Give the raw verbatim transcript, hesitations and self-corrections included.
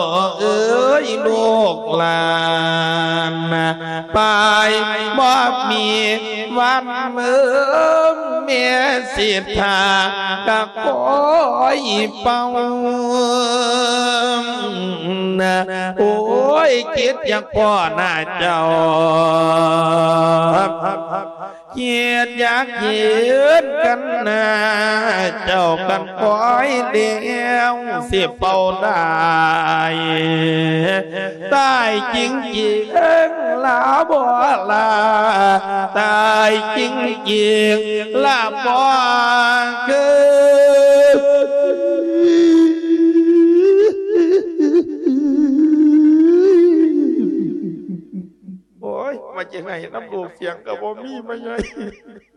เอ้ยลูกหลานไปบ่มีวันเมื่อเมียสิทธากะคอยเป่าโอ้ยคิดอย่างพ่อหน้าเจ้าเกียดอยากยืนกันนะเจ้ากันคอยเดียวสิเป่าได้ตายจริงจริงลาบ่ลาตายจริงจริงลาบ่คือโอ้ยมาจากไหนน้ำลูกเสียงกับบ่มีมาไง